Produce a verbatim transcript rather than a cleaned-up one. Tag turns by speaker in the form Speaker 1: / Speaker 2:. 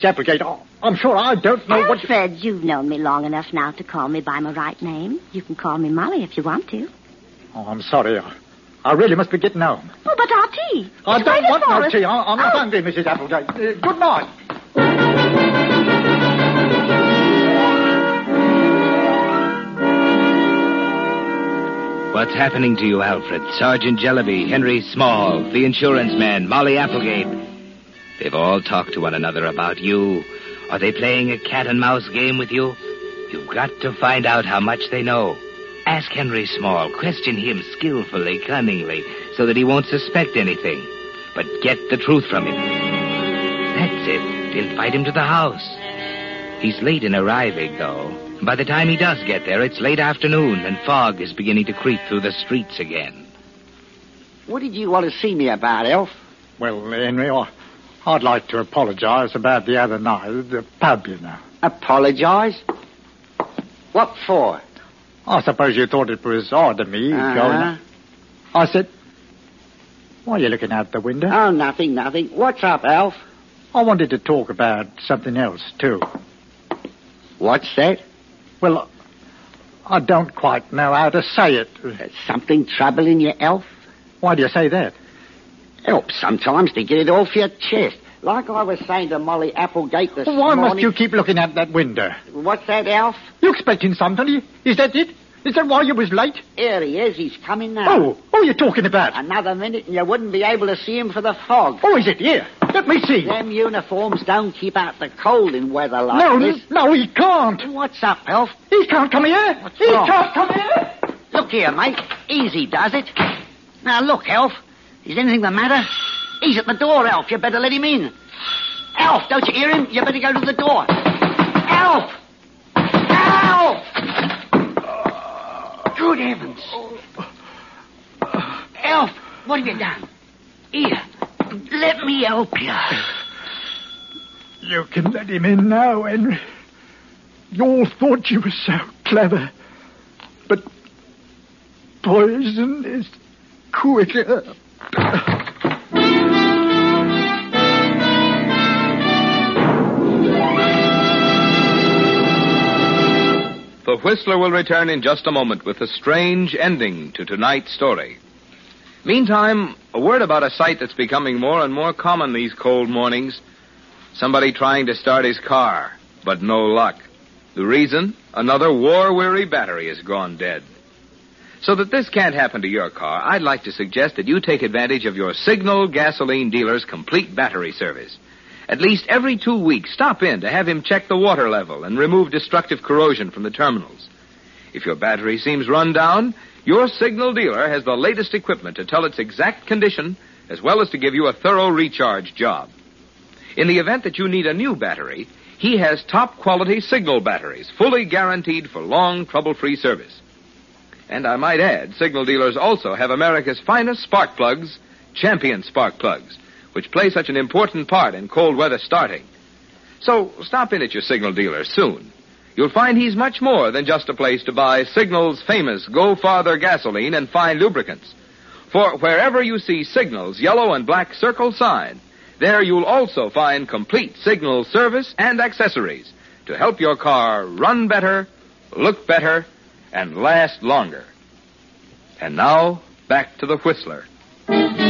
Speaker 1: Applegate, oh, I'm sure I don't know what...
Speaker 2: Alfred, you've known me long enough now to call me by my right name. You can call me Molly if you want to.
Speaker 1: Oh, I'm sorry. I really must be getting home.
Speaker 2: Oh, but our tea.
Speaker 1: I
Speaker 2: It's
Speaker 1: don't
Speaker 2: waiting
Speaker 1: want
Speaker 2: for
Speaker 1: no
Speaker 2: us.
Speaker 1: tea. I- I'm not
Speaker 2: Oh.
Speaker 1: hungry, Missus Applegate. Uh, good night.
Speaker 3: What's happening to you, Alfred? Sergeant Jellaby, Henry Small, the insurance man, Molly Applegate. They've all talked to one another about you. Are they playing a cat and mouse game with you? You've got to find out how much they know. Ask Henry Small. Question him skillfully, cunningly, so that he won't suspect anything. But get the truth from him. That's it. Invite him to the house. He's late in arriving, though. By the time he does get there, it's late afternoon, and fog is beginning to creep through the streets again.
Speaker 4: What did you want to see me about, Elf?
Speaker 1: Well, Henry, I- I'd like to apologise about the other night at the pub, you know.
Speaker 4: Apologise? What for?
Speaker 1: I suppose you thought it was odd of me
Speaker 4: Uh-huh.
Speaker 1: going... I said, why are you looking out the window?
Speaker 4: Oh, nothing, nothing. What's up, Elf?
Speaker 1: I wanted to talk about something else, too.
Speaker 4: What's that?
Speaker 1: Well, I don't quite know how to say it.
Speaker 4: There's something troubling you, Elf?
Speaker 1: Why do you say that?
Speaker 4: Helps sometimes to get it off your chest. Like I was saying to Molly Applegate this
Speaker 1: Why
Speaker 4: morning...
Speaker 1: must you keep looking out that window?
Speaker 4: What's that, Elf?
Speaker 1: You expecting somebody? Is that it? Is that why you was late?
Speaker 4: Here he is. He's coming now.
Speaker 1: Oh, what are you talking about?
Speaker 4: Another minute and you wouldn't be able to see him for the fog.
Speaker 1: Oh, is it? Here, let me see.
Speaker 4: Them uniforms don't keep out the cold in weather like
Speaker 1: No,
Speaker 4: this.
Speaker 1: no, he can't.
Speaker 4: What's up, Elf?
Speaker 1: He can't come here.
Speaker 4: What's
Speaker 1: he
Speaker 4: wrong?
Speaker 1: can't come here.
Speaker 4: Look here, mate. Easy does it. Now, look, Elf. Is anything the matter? He's at the door, Elf. You better let him in. Elf, don't you hear him? You better go to the door. Elf! Elf! Good heavens. Elf, what have you done? Here, let me help you.
Speaker 1: You can let him in now, Henry. You all thought you were so clever. But poison is quicker.
Speaker 5: The Whistler will return in just a moment with a strange ending to tonight's story. Meantime, a word about a sight that's becoming more and more common these cold mornings. Somebody trying to start his car, but no luck. The reason? Another war-weary battery has gone dead. So that this can't happen to your car, I'd like to suggest that you take advantage of your Signal gasoline dealer's complete battery service. At least every two weeks, stop in to have him check the water level and remove destructive corrosion from the terminals. If your battery seems run down, your Signal dealer has the latest equipment to tell its exact condition, as well as to give you a thorough recharge job. In the event that you need a new battery, he has top-quality Signal batteries, fully guaranteed for long, trouble-free service. And I might add, Signal dealers also have America's finest spark plugs, Champion spark plugs, which play such an important part in cold weather starting. So stop in at your Signal dealer soon. You'll find he's much more than just a place to buy Signal's famous Go Farther gasoline and fine lubricants. For wherever you see Signal's yellow and black circle sign, there you'll also find complete Signal service and accessories to help your car run better, look better, and last longer. And now, back to the Whistler.